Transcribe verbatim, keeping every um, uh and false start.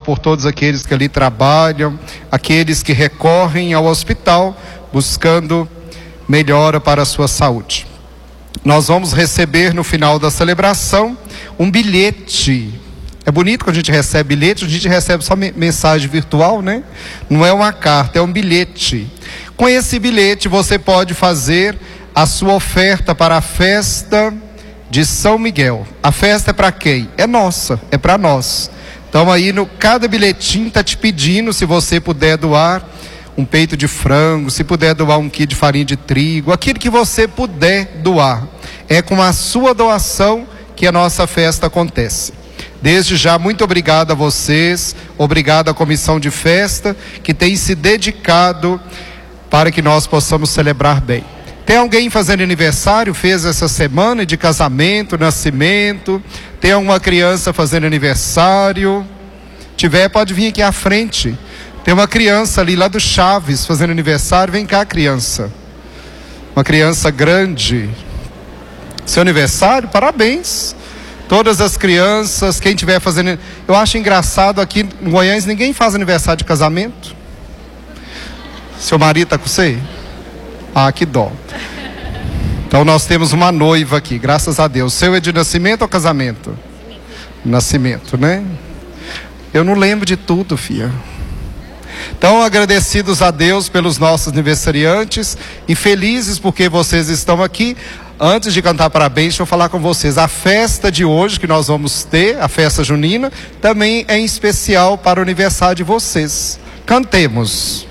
por todos aqueles que ali trabalham, aqueles que recorrem ao hospital buscando melhora para a sua saúde. Nós vamos receber no final da celebração um bilhete. É bonito quando a gente recebe bilhete, a gente recebe só mensagem virtual, né? Não é uma carta, é um bilhete. Com esse bilhete você pode fazer a sua oferta para a festa de São Miguel. A festa é para quem? É nossa, é para nós. Então aí no cada bilhetinho está te pedindo, se você puder doar um peito de frango, se puder doar um quilo de farinha de trigo, aquilo que você puder doar. É com a sua doação que a nossa festa acontece. Desde já, muito obrigado a vocês, obrigado à comissão de festa, que tem se dedicado para que nós possamos celebrar bem. Tem alguém fazendo aniversário, fez essa semana de casamento, nascimento? Tem uma criança fazendo aniversário? Tiver, pode vir aqui à frente. Tem uma criança ali lá do Chaves fazendo aniversário. Vem cá, criança. Uma criança grande. Seu aniversário? Parabéns. Todas as crianças, quem estiver fazendo... Eu acho engraçado aqui em Goiânia, ninguém faz aniversário de casamento. Seu marido está com você? Ah, que dó. Então nós temos uma noiva aqui, graças a Deus. Seu é de nascimento ou casamento? Nascimento, né? Eu não lembro de tudo, filha. Então, agradecidos a Deus pelos nossos aniversariantes e felizes porque vocês estão aqui. Antes de cantar parabéns, deixa eu falar com vocês. A festa de hoje que nós vamos ter, a festa junina, também é em especial para o aniversário de vocês. Cantemos.